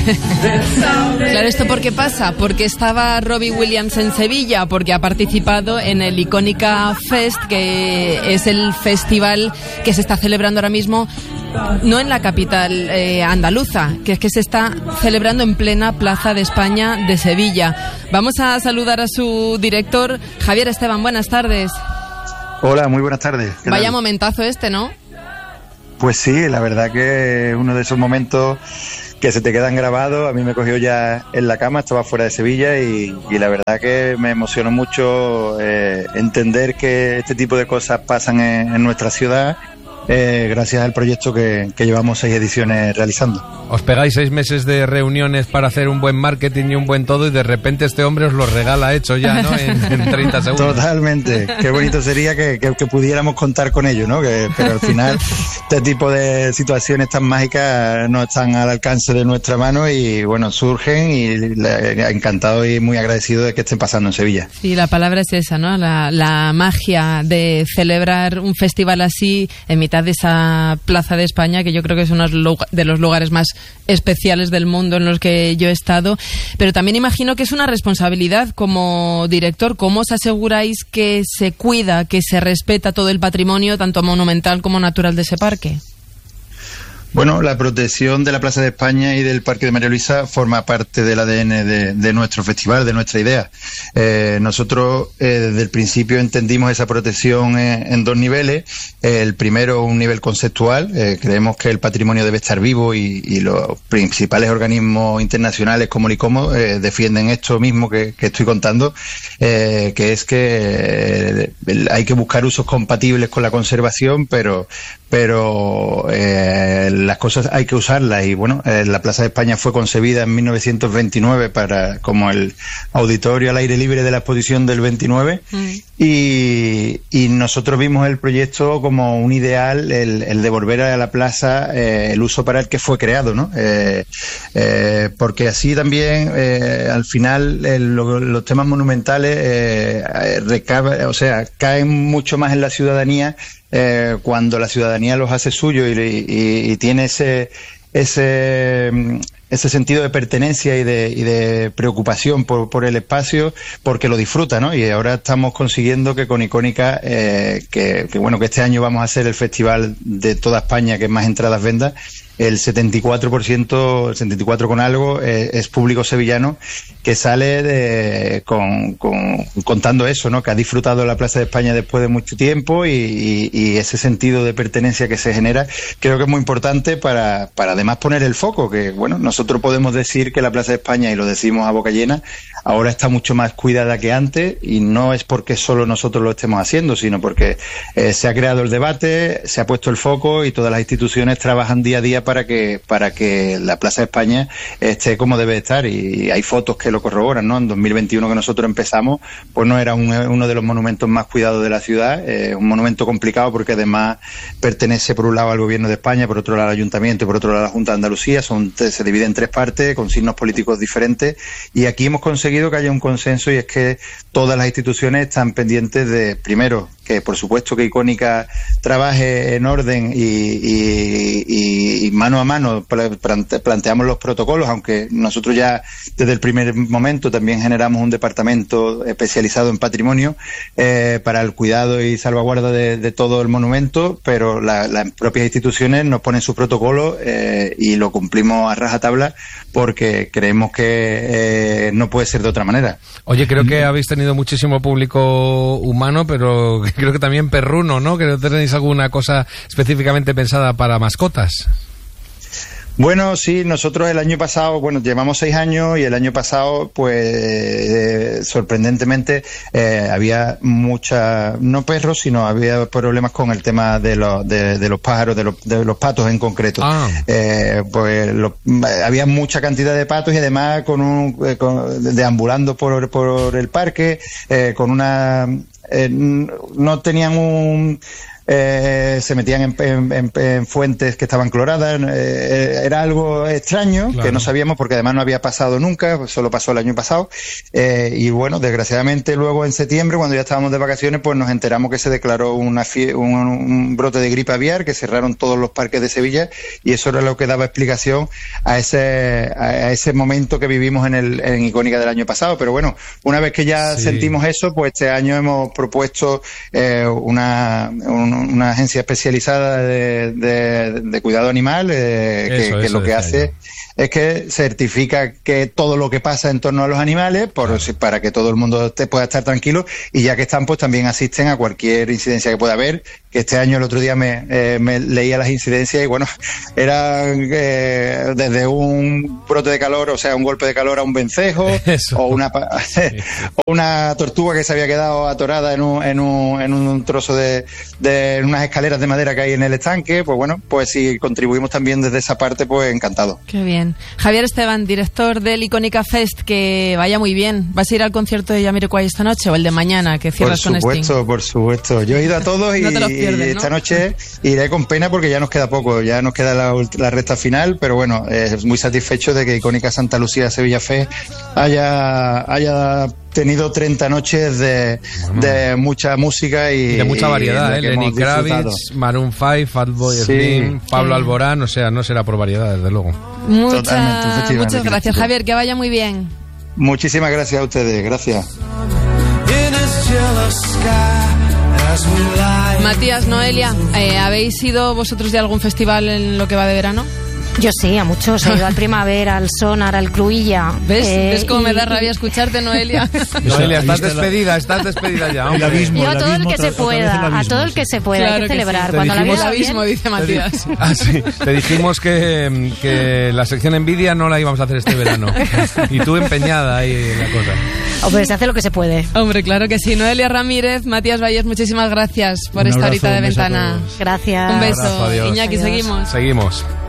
Claro, ¿esto por qué pasa? Porque estaba Robbie Williams en Sevilla, porque ha participado en el Icónica Fest, que es el festival que se está celebrando ahora mismo, no en la capital andaluza, que es que se está celebrando en plena Plaza de España de Sevilla. Vamos a saludar a su director, Javier Esteban. Buenas tardes. Hola, muy buenas tardes. Vaya momentazo este, ¿no? Pues sí, la verdad que es uno de esos momentos que se te quedan grabados. A mí me cogió ya en la cama, estaba fuera de Sevilla y la verdad que me emocionó mucho entender que este tipo de cosas pasan en nuestra ciudad. Gracias al proyecto que llevamos 6 ediciones realizando. Os pegáis 6 meses de reuniones para hacer un buen marketing y un buen todo, y de repente este hombre os lo regala hecho ya, ¿no? En 30 segundos. Totalmente. Qué bonito sería que pudiéramos contar con ello, ¿no? Pero al final este tipo de situaciones tan mágicas no están al alcance de nuestra mano y bueno, surgen, y encantado y muy agradecido de que estén pasando en Sevilla. Sí, la palabra es esa, ¿no? La magia de celebrar un festival así en mitad de esa Plaza de España, que yo creo que es uno de los lugares más especiales del mundo en los que yo he estado. Pero también imagino que es una responsabilidad como director. ¿Cómo os aseguráis que se cuida, que se respeta todo el patrimonio, tanto monumental como natural de ese parque? Bueno, la protección de la Plaza de España y del Parque de María Luisa forma parte del ADN de nuestro festival, de nuestra idea. Nosotros desde el principio entendimos esa protección en 2 niveles. El primero, un nivel conceptual. Creemos que el patrimonio debe estar vivo y los principales organismos internacionales como el ICOMO defienden esto mismo que estoy contando, que es que hay que buscar usos compatibles con la conservación, pero las cosas hay que usarlas. Y bueno, la Plaza de España fue concebida en 1929 como el auditorio al aire libre de la exposición del 29, y nosotros vimos el proyecto como un ideal, el devolver a la plaza el uso para el que fue creado, ¿no? Porque así también al final los temas monumentales caen mucho más en la ciudadanía cuando la ciudadanía los hace suyo y tiene ese sentido de pertenencia y de preocupación por el espacio, porque lo disfruta, ¿no? Y ahora estamos consiguiendo que con Icónica, que este año vamos a hacer el festival de toda España que más entradas venda, el 74%, el 74 con algo, es público sevillano que sale contando eso, ¿no? Que ha disfrutado la Plaza de España después de mucho tiempo y ese sentido de pertenencia que se genera, creo que es muy importante para además poner el foco, que bueno, nosotros podemos decir que la Plaza de España, y lo decimos a boca llena, ahora está mucho más cuidada que antes, y no es porque solo nosotros lo estemos haciendo, sino porque se ha creado el debate, se ha puesto el foco y todas las instituciones trabajan día a día para que la Plaza de España esté como debe estar, y hay fotos que lo corroboran, ¿no? En 2021, que nosotros empezamos, pues no era uno de los monumentos más cuidados de la ciudad, un monumento complicado porque además pertenece por un lado al Gobierno de España, por otro lado al Ayuntamiento y por otro lado a la Junta de Andalucía. Se divide en 3 partes con signos políticos diferentes, y aquí hemos conseguido que haya un consenso, y es que todas las instituciones están pendientes de, primero, que por supuesto que Icónica trabaje en orden y mano a mano planteamos los protocolos, aunque nosotros ya desde el primer momento también generamos un departamento especializado en patrimonio para el cuidado y salvaguarda de todo el monumento, pero las propias instituciones nos ponen sus protocolos y lo cumplimos a rajatabla, porque creemos que no puede ser de otra manera. Oye, creo que habéis tenido muchísimo público humano, pero creo que también perruno, ¿no? Que no tenéis alguna cosa específicamente pensada para mascotas. Bueno, sí, nosotros el año pasado, llevamos 6 años, y el año pasado, pues, sorprendentemente, había no perros, sino había problemas con el tema de los pájaros, de los patos en concreto. Había mucha cantidad de patos, y además deambulando por el parque, no tenían se metían en fuentes que estaban cloradas. Era algo extraño, claro, que no sabíamos porque además no había pasado nunca, solo pasó el año pasado. Y bueno, desgraciadamente luego en septiembre, cuando ya estábamos de vacaciones, pues nos enteramos que se declaró un brote de gripe aviar, que cerraron todos los parques de Sevilla, y eso era lo que daba explicación a ese momento que vivimos en Icónica del año pasado. Pero bueno, una vez que ya sentimos eso, pues este año hemos propuesto una agencia especializada de cuidado animal, que lo que hace es que certifica que todo lo que pasa en torno a los animales, para que todo el mundo pueda estar tranquilo, y ya que están, pues también asisten a cualquier incidencia que pueda haber, que este año, el otro día me leía las incidencias y bueno, eran desde un brote de calor, o sea, un golpe de calor a un vencejo, o una tortuga que se había quedado atorada en un trozo de unas escaleras de madera que hay en el estanque. Pues bueno, pues si contribuimos también desde esa parte, pues encantado. Qué bien. Javier Esteban, director del Icónica Fest, que vaya muy bien. ¿Vas a ir al concierto de Jamiroquai esta noche o el de mañana, que cierras con Sting? Por supuesto. Yo he ido a todos y, no esta noche iré con pena porque ya nos queda poco, ya nos queda la recta final, pero bueno, muy satisfecho de que Icónica Santa Lucía Sevilla Fest haya tenido 30 noches de mucha música y de mucha variedad, Lenny Kravitz, Maroon 5, Fatboy Slim, Pablo Alborán, o sea, no será por variedad, desde luego. Muchas gracias, Javier, que vaya muy bien. Muchísimas gracias a ustedes, gracias. Matías, Noelia, ¿habéis ido vosotros de algún festival en lo que va de verano? Yo sí, a muchos. He ido al Primavera, al Sonar, al Cruïlla. ¿Ves cómo me da rabia escucharte, Noelia? Noelia, estás despedida ya. El abismo, yo a todo el que se pueda, a todo el que se pueda, claro, hay que celebrar. Sí. Cuando la vida abismo, dice Matías. Sí. Te dijimos que la sección Envidia no la íbamos a hacer este verano. Y tú empeñada ahí en la cosa. Hombre, se hace lo que se puede. Hombre, claro que sí. Noelia Ramírez, Matías Valles, muchísimas gracias por esta horita de ventana. Gracias. Un beso. Un abrazo, Iñaki, adiós. Seguimos.